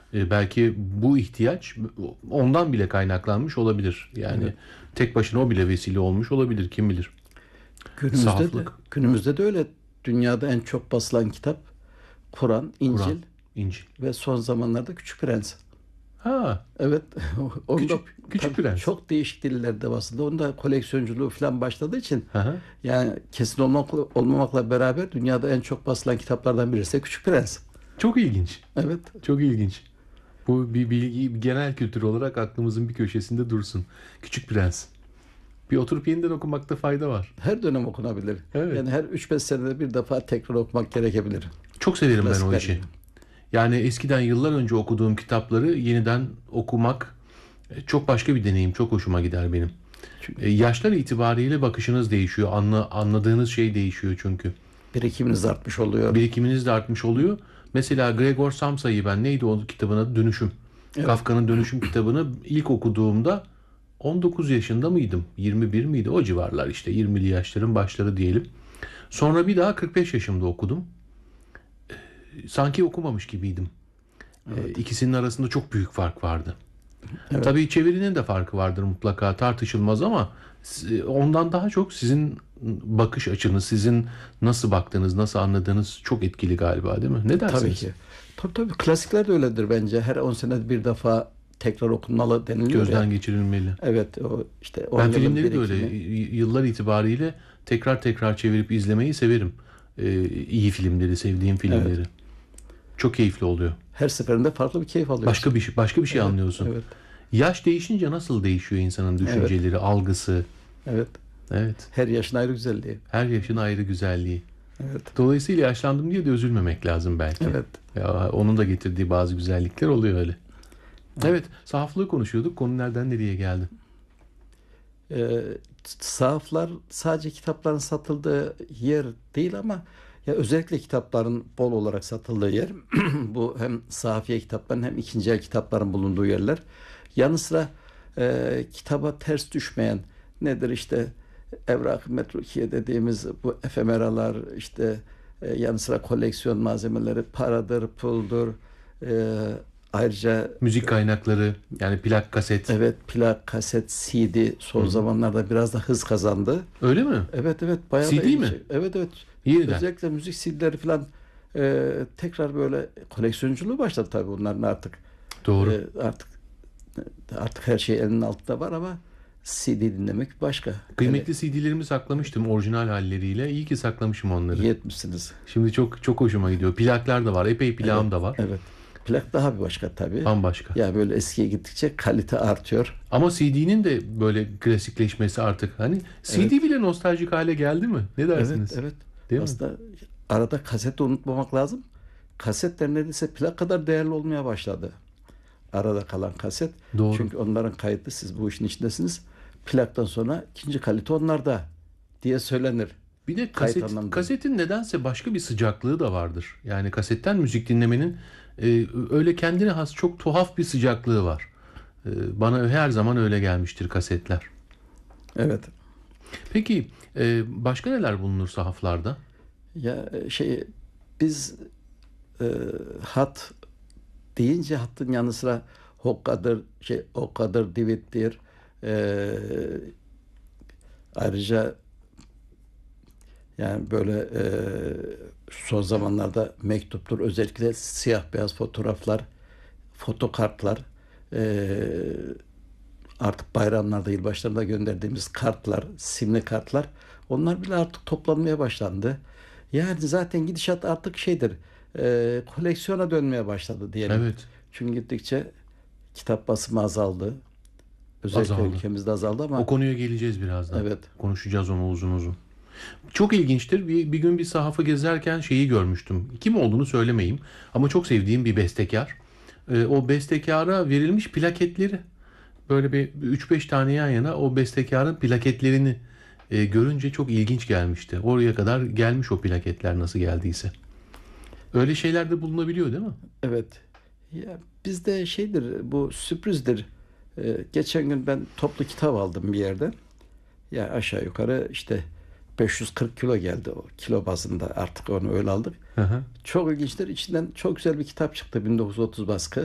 Belki bu ihtiyaç ondan bile kaynaklanmış olabilir. Yani Evet. tek başına o bile vesile olmuş olabilir. Kim bilir? Günümüzde de Sahaflık, günümüzde de öyle. Dünyada en çok basılan kitap Kur'an, Kur'an, İncil İncil. ve son zamanlarda Küçük Prens. Ha, Evet. Onda Küçük tabii Prens. çok değişik dillerde basıldı. Onda koleksiyonculuğu falan başladığı için Hı hı. yani kesin olmamakla beraber dünyada en çok basılan kitaplardan birisi de Küçük Prens. Çok ilginç. Evet. Çok ilginç. Bu bir bilgi, bir genel kültür olarak aklımızın bir köşesinde dursun. Küçük Prens. Bir oturup yeniden okumakta fayda var. Her dönem okunabilir. Evet. Yani her 3-5 senede bir defa tekrar okumak gerekebilir. Çok severim ben o Klasikler işi. gibi. Yani eskiden yıllar önce okuduğum kitapları yeniden okumak çok başka bir deneyim. Çok hoşuma gider benim. Çünkü Yaşlar itibariyle bakışınız değişiyor. Anladığınız şey değişiyor çünkü. birikiminiz artmış oluyor. Birikiminiz de artmış oluyor. Mesela Gregor Samsa'yı ben neydi o kitabın adı? Dönüşüm. Evet. Kafka'nın Dönüşüm kitabını ilk okuduğumda 19 yaşında mıydım? 21 miydi? O civarlar işte 20'li yaşların başları diyelim. Sonra bir daha 45 yaşımda okudum. Sanki okumamış gibiydim. Evet. İkisinin arasında çok büyük fark vardı. Evet. Tabii çevirinin de farkı vardır mutlaka tartışılmaz ama ondan daha çok sizin bakış açınız, sizin nasıl baktığınız, nasıl anladığınız çok etkili galiba değil mi? Ne Tabii dersiniz? ki. Tabii klasikler de öyledir bence. Her 10 senede bir defa tekrar okunmalı deniliyor ya. Gözden geçirilmeli. Evet, o işte 10 Ben yılın filmleri de öyle birikimi. yıllar itibariyle tekrar tekrar çevirip izlemeyi severim. İyi filmleri, sevdiğim Evet. filmleri. Çok keyifli oluyor. Her seferinde farklı bir keyif alıyorsun. Başka bir şey Evet, anlıyorsun. evet, Yaş değişince nasıl değişiyor insanın evet, düşünceleri, algısı? evet. Evet. Her yaşın ayrı güzelliği. Her yaşın ayrı güzelliği. Evet, Dolayısıyla yaşlandım diye de üzülmemek lazım belki. evet. Ya, onun da getirdiği bazı güzellikler oluyor öyle. Evet. Evet, sahaflığı konuşuyorduk. Konu nereden nereye geldi? Ee, Sahaflar sadece kitapların satıldığı yer değil ama ya özellikle kitapların bol olarak satıldığı yer. Bu hem sahafiye kitapların hem ikinci el kitapların bulunduğu yerler. Yanı sıra kitaba ters düşmeyen nedir işte evrak-ı metrukiye dediğimiz bu efemeralar işte yanı sıra koleksiyon malzemeleri paradır, puldur. E, Ayrıca Müzik kaynakları, yani plak, kaset. evet, plak, kaset, CD Hı son hı. zamanlarda biraz da hız kazandı. Öyle mi? Evet, evet, bayağı da CD ilgi mi? çek. Evet, evet. Yeniden. Özellikle müzik CD'leri falan tekrar böyle koleksiyonculuğu başladı tabii bunların artık. Doğru. Artık her şey elinin altında var ama CD dinlemek başka. Hele Kıymetli CD'lerimi saklamıştım orijinal halleriyle. İyi ki saklamışım onları. iyi etmişsiniz. Şimdi çok çok hoşuma gidiyor. Plaklar da var. Epey Evet, plağım da var. evet. Plak daha bir başka tabii. Bambaşka. Ya böyle eskiye gittikçe kalite artıyor. Ama CD'nin de böyle klasikleşmesi artık. Hani CD Evet, bile nostaljik hale geldi mi? Ne evet, dersiniz? evet. Değil mi? Aslında arada kaseti unutmamak lazım. Kasetler neredeyse plak kadar değerli olmaya başladı. Arada kalan kaset. Doğru. Çünkü onların kayıtlı, siz bu işin içindesiniz. Plaktan sonra ikinci kalite onlarda diye söylenir. Bir de Kayıt anlamında. kasetin nedense başka bir sıcaklığı da vardır. Yani kasetten müzik dinlemenin öyle kendine has çok tuhaf bir sıcaklığı var. Bana her zaman öyle gelmiştir kasetler. Evet. Peki başka neler bulunur sahaflarda? Ya biz e, hat deyince hattın yanı sıra hokkadır, okkadır, divittir. E, Ayrıca yani böyle son zamanlarda mektuptur, özellikle siyah beyaz fotoğraflar, fotokartlar, e, artık bayramlarda, yılbaşlarında gönderdiğimiz kartlar, simli kartlar, onlar bile artık toplanmaya başlandı. Yani zaten gidişat artık koleksiyona dönmeye başladı diyelim. Evet, Çünkü gittikçe kitap basımı azaldı. Özellikle azaldı. ülkemizde azaldı O ama konuya geleceğiz birazdan. evet, Konuşacağız onu uzun uzun. Çok ilginçtir. Bir gün bir sahafa gezerken şeyi görmüştüm. Kim olduğunu söylemeyeyim. Ama çok sevdiğim bir bestekar. O bestekara verilmiş plaketleri. Böyle bir 3-5 tane yan yana o bestekarın plaketlerini görünce çok ilginç gelmişti. Oraya kadar gelmiş o plaketler nasıl geldiyse. Öyle şeyler de bulunabiliyor değil mi? evet. Ya bizde bu sürprizdir. Geçen gün ben toplu kitap aldım bir yerden. Ya aşağı yukarı işte 540 kilo geldi, o kilo bazında artık onu öyle aldık. Hı hı. Çok ilginçtir. İçinden çok güzel bir kitap çıktı, 1930 baskı.